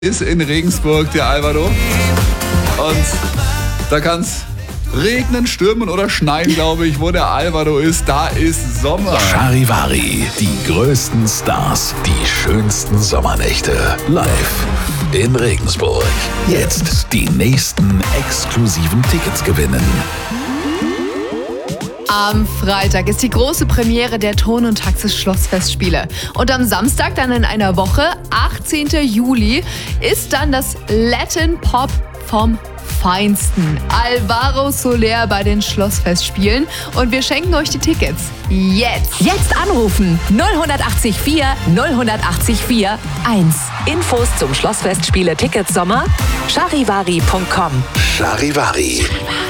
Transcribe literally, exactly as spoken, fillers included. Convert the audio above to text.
Ist in Regensburg der Alvaro. Und da kann es regnen, stürmen oder schneien, glaube ich. Wo der Alvaro ist, da ist Sommer. Charivari, die größten Stars, die schönsten Sommernächte. Live in Regensburg. Jetzt die nächsten exklusiven Tickets gewinnen. Am Freitag ist die große Premiere der Ton und Taxis Schlossfestspiele. Und am Samstag, dann in einer Woche, achtzehnten Juli, ist dann das Latin Pop vom Feinsten. Alvaro Soler bei den Schlossfestspielen. Und wir schenken euch die Tickets. Jetzt! Jetzt anrufen! null acht vier null acht vier eins. Infos zum Schlossfestspiele Tickets Sommer charivari punkt com. Charivari.